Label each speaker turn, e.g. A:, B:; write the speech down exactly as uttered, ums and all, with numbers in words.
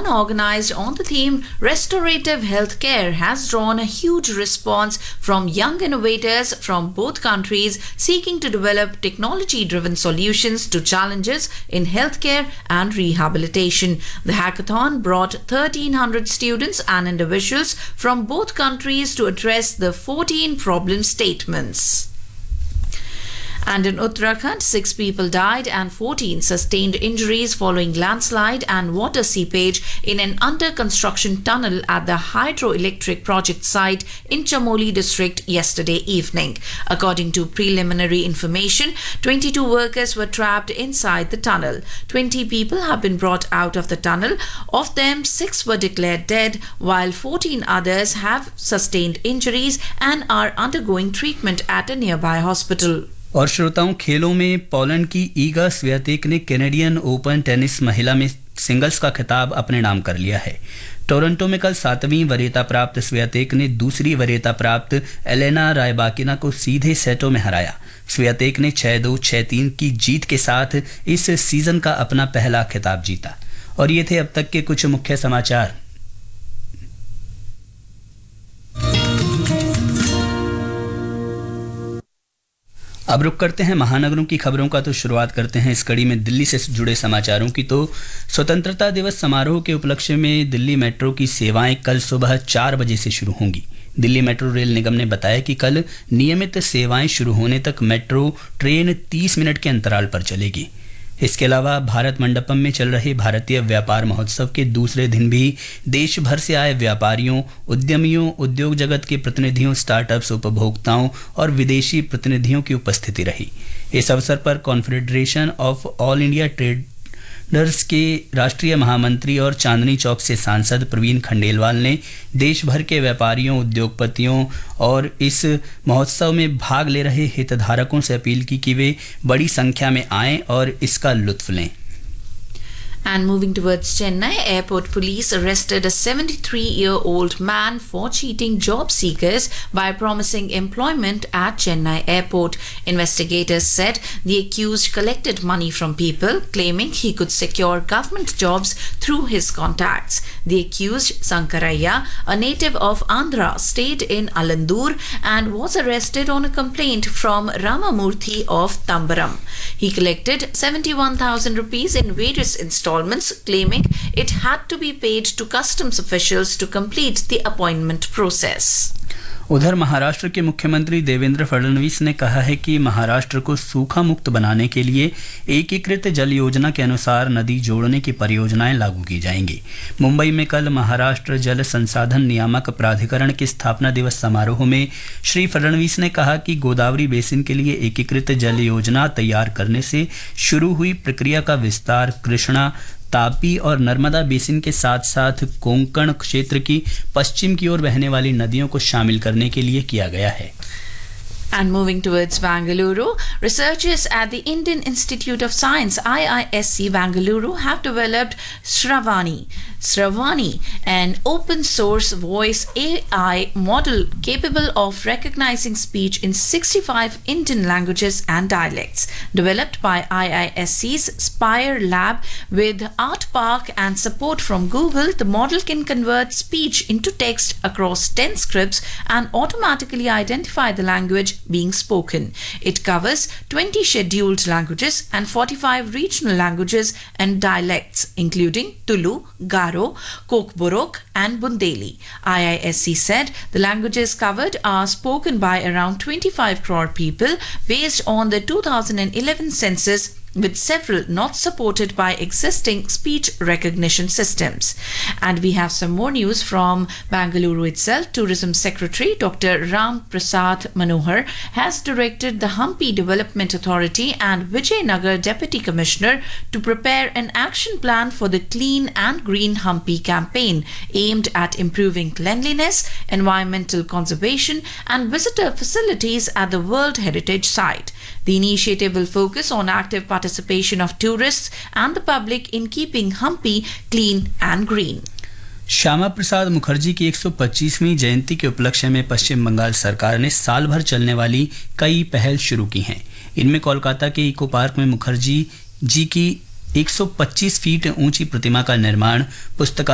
A: hackathon organized on the theme Restorative Healthcare has drawn a huge response from young innovators from both countries seeking to develop technology-driven solutions to challenges in healthcare and rehabilitation. The hackathon brought thirteen hundred students and individuals from both countries to address the fourteen problem statements. And in Uttarakhand, six people died and fourteen sustained injuries following landslide and water seepage in an under-construction tunnel at the hydroelectric project site in Chamoli district yesterday evening. According to preliminary information, twenty-two workers were trapped inside the tunnel. twenty people have been brought out of the tunnel. Of them, six were declared dead, while fourteen others have sustained injuries and are undergoing treatment at a nearby hospital.
B: और श्रोताओं, खेलों में Poland की ईगा Swiatek ने Canadian open tennis महिला में singles का खिताब अपने नाम कर लिया है। टोरंटो में कल सातवीं वरीयता प्राप्त स्वियातेक ने दूसरी वरीयता प्राप्त एलेना रायबाकिना को सीधे सेटों में हराया। स्वियातेक ने छह दो छह तीन की जीत के साथ इस सीजन का अपना पहला खिताब जीता। और ये थे अब तक के कुछ मुख्य समाचार। अब रुक करते हैं महानगरों की खबरों का। तो शुरुआत करते हैं इस कड़ी में दिल्ली से जुड़े समाचारों की। तो स्वतंत्रता दिवस समारोह के उपलक्ष्य में दिल्ली मेट्रो की सेवाएं कल सुबह चार बजे से शुरू होंगी। दिल्ली मेट्रो रेल निगम ने बताया कि कल नियमित सेवाएं शुरू होने तक मेट्रो ट्रेन तीस मिनट के अंतराल पर चलेगी। इसके अलावा भारत मंडपम में चल रहे भारतीय व्यापार महोत्सव के दूसरे दिन भी देश भर से आए व्यापारियों, उद्यमियों, उद्योग जगत के प्रतिनिधियों, स्टार्टअप्स, उपभोक्ताओं और विदेशी प्रतिनिधियों की उपस्थिति रही। इस अवसर पर confederation of all India traders के राष्ट्रीय महामंत्री और चांदनी चौक से सांसद प्रवीण खंडेलवाल ने देश भर के व्यापारियों, उद्योगपतियों और इस महोत्सव में भाग ले रहे हितधारकों से अपील की कि वे बड़ी संख्या में आएं और इसका लुत्फ लें।
A: And moving towards Chennai, airport police arrested a seventy-three-year-old man for cheating job seekers by promising employment at Chennai airport. Investigators said the accused collected money from people, claiming he could secure government jobs through his contacts. The accused, Sankaraya, a native of Andhra, stayed in Alandur and was arrested on a complaint from Ramamurthy of Tambaram. He collected seventy-one thousand rupees in various installments, claiming it had to be paid to customs officials to complete the appointment process.
B: उधर महाराष्ट्र के मुख्यमंत्री देवेंद्र फडणवीस ने कहा है कि महाराष्ट्र को सूखा मुक्त बनाने के लिए एकीकृत जल योजना के अनुसार नदी जोड़ने की परियोजनाएं लागू की जाएंगी। मुंबई में कल महाराष्ट्र जल संसाधन नियामक प्राधिकरण के स्थापना दिवस समारोह में श्री फडणवीस ने कहा कि गोदावरी बेसिन के लिए एकीकृत जल योजना तैयार करने से शुरू हुई प्रक्रिया का विस्तार कृष्णा, तापी और नर्मदा बेसिन के साथ साथ कोंकण क्षेत्र की पश्चिम की ओर बहने वाली नदियों को शामिल करने के लिए किया गया है।
A: And moving towards Bangalore, researchers at the Indian Institute of Science I I S C Bangalore have developed Shravani, Shravani, an open source voice A I model capable of recognizing speech in sixty-five Indian languages and dialects. Developed by I I S C's Spire Lab with Art Park and support from Google, the model can convert speech into text across ten scripts and automatically identify the language being spoken. It covers twenty scheduled languages and forty-five regional languages and dialects, including Tulu, Garo, Kokborok, and Bundeli. I I S C said the languages covered are spoken by around twenty-five crore people based on the two thousand eleven census, with several not supported by existing speech recognition systems. And we have some more news from Bangalore itself. Tourism Secretary Doctor Ram Prasad Manohar has directed the Hampi Development Authority and Vijayanagar Deputy Commissioner to prepare an action plan for the Clean and Green Hampi campaign aimed at improving cleanliness, environmental conservation and visitor facilities at the World Heritage Site. The initiative will focus on active participation of tourists and the public in keeping Hampi clean and green.
B: Shyama Prasad Mukherjee की एक सौ पच्चीसवीं जयंती के उपलक्ष्य में पश्चिम बंगाल सरकार ने साल भर चलने वाली कई पहल शुरू की हैं। इनमें कोलकाता के इको पार्क में मुखर्जी जी की एक सौ पच्चीस फीट ऊंची प्रतिमा का निर्माण, पुस्तकालय